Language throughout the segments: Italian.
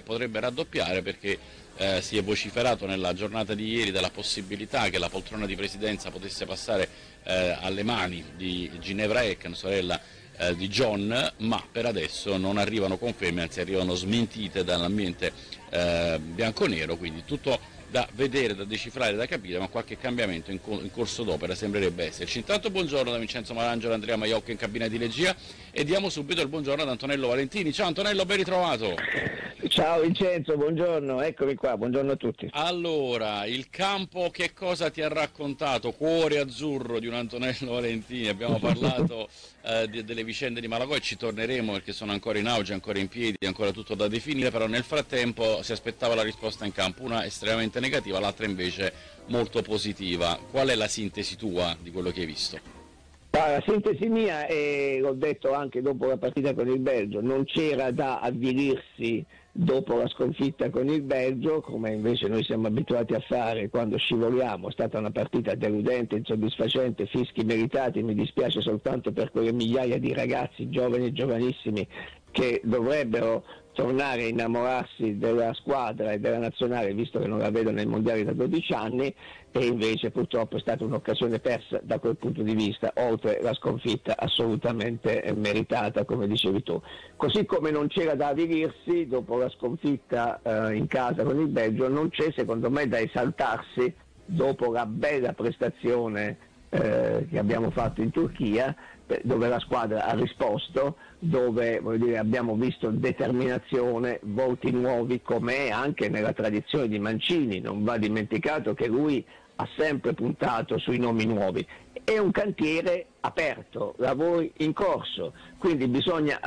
potrebbe raddoppiare, perché si è vociferato nella giornata di ieri della possibilità che la poltrona di presidenza potesse passare alle mani di Ginevra Ecken, sorella di John, ma per adesso non arrivano conferme, anzi arrivano smentite dall'ambiente bianconero, quindi tutto da vedere, da decifrare, da capire, ma qualche cambiamento in corso d'opera sembrerebbe esserci. Intanto buongiorno da Vincenzo Malangelo e Andrea Maiocco in cabina di regia, e diamo subito il buongiorno ad Antonello Valentini. Ciao Antonello, ben ritrovato. Ciao Vincenzo, buongiorno, eccomi qua, buongiorno a tutti. Allora, il campo che cosa ti ha raccontato? Cuore azzurro di un Antonello Valentini, abbiamo parlato delle vicende di Malagò e ci torneremo perché sono ancora in auge, ancora in piedi, ancora tutto da definire, però nel frattempo si aspettava la risposta in campo, una estremamente negativa, l'altra invece molto positiva. Qual è la sintesi tua di quello che hai visto? La sintesi mia, e l'ho detto anche dopo la partita con il Belgio, non c'era da avvilirsi dopo la sconfitta con il Belgio, come invece noi siamo abituati a fare quando scivoliamo. È stata una partita deludente, insoddisfacente, fischi meritati, mi dispiace soltanto per quelle migliaia di ragazzi giovani e giovanissimi che dovrebbero tornare a innamorarsi della squadra e della nazionale, visto che non la vedo nei mondiali da 12 anni, e invece purtroppo è stata un'occasione persa da quel punto di vista, oltre la sconfitta assolutamente meritata, come dicevi tu. Così come non c'era da avvilirsi dopo la sconfitta in casa con il Belgio, non c'è secondo me da esaltarsi dopo la bella prestazione che abbiamo fatto in Turchia, dove la squadra ha risposto, dove abbiamo visto determinazione, volti nuovi, come anche nella tradizione di Mancini. Non va dimenticato che lui ha sempre puntato sui nomi nuovi. È un cantiere aperto, lavori in corso, quindi bisogna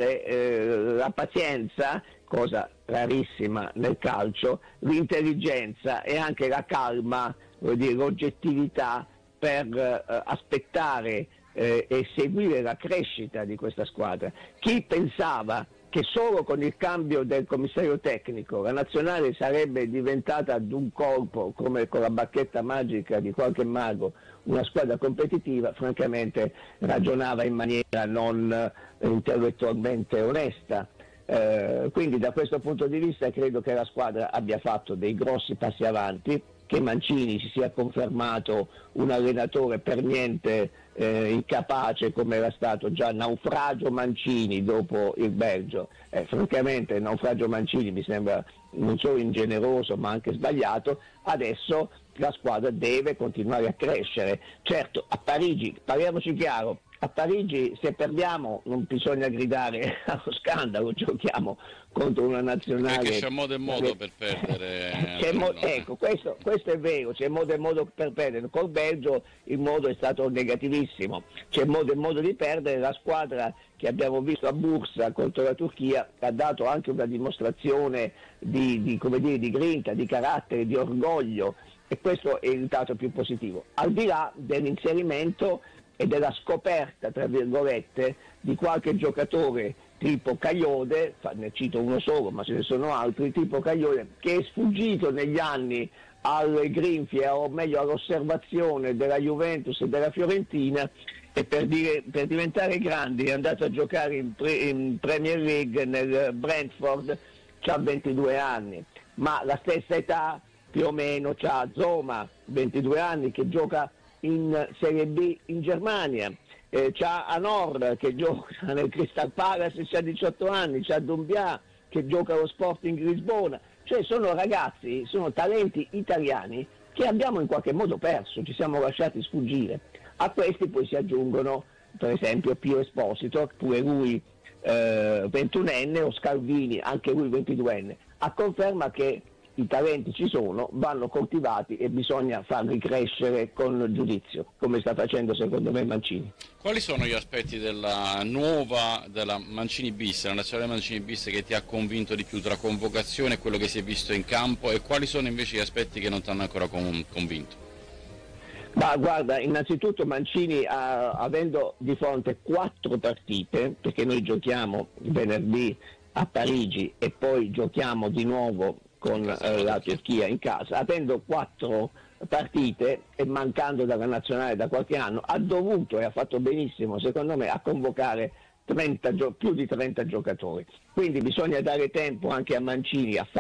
avere la pazienza, cosa rarissima nel calcio, l'intelligenza e anche la calma, l'oggettività per aspettare e seguire la crescita di questa squadra. Chi pensava che solo con il cambio del commissario tecnico la nazionale sarebbe diventata d'un colpo, come con la bacchetta magica di qualche mago, una squadra competitiva, francamente ragionava in maniera non intellettualmente onesta. Quindi da questo punto di vista credo che la squadra abbia fatto dei grossi passi avanti, che Mancini si sia confermato un allenatore per niente incapace, come era stato già Naufragio Mancini dopo il Belgio. Francamente il Naufragio Mancini mi sembra non solo ingeneroso ma anche sbagliato. Adesso la squadra deve continuare a crescere. Certo, a Parigi, parliamoci chiaro, a Parigi se perdiamo non bisogna gridare allo scandalo, giochiamo contro una nazionale. Perché c'è modo e modo per perdere. Ecco, questo è vero, c'è modo e modo per perdere. Col Belgio il modo è stato negativissimo, c'è modo e modo di perdere. La squadra che abbiamo visto a Bursa contro la Turchia ha dato anche una dimostrazione di grinta, di carattere, di orgoglio, e questo è il dato più positivo, al di là dell'inserimento e della scoperta, tra virgolette, di qualche giocatore tipo Cagliode, ne cito uno solo ma ce ne sono altri, tipo Cagliode, che è sfuggito negli anni alle grinfie, o meglio all'osservazione della Juventus e della Fiorentina, e per diventare grandi è andato a giocare in Premier League nel Brentford, c'ha 22 anni, ma la stessa età più o meno c'ha Zoma, 22 anni, che gioca in Serie B in Germania, c'ha Anor che gioca nel Crystal Palace, c'ha 18 anni, c'ha Doumbia che gioca allo Sporting Lisbona, cioè sono ragazzi, sono talenti italiani che abbiamo in qualche modo perso, ci siamo lasciati sfuggire. A questi poi si aggiungono per esempio Pio Esposito, pure lui 21enne, o Scalvini, anche lui 22enne, a conferma che i talenti ci sono, vanno coltivati e bisogna farli crescere con giudizio, come sta facendo secondo me Mancini. Quali sono gli aspetti della Mancini bis, la nazionale Mancini bis, che ti ha convinto di più tra convocazione e quello che si è visto in campo, e quali sono invece gli aspetti che non ti hanno ancora convinto? Ma guarda, innanzitutto Mancini, avendo di fronte 4 partite, perché noi giochiamo venerdì a Parigi e poi giochiamo di nuovo con la Turchia in casa, avendo 4 partite e mancando dalla nazionale da qualche anno, ha dovuto, e ha fatto benissimo secondo me, a convocare più di 30 giocatori. Quindi bisogna dare tempo anche a Mancini a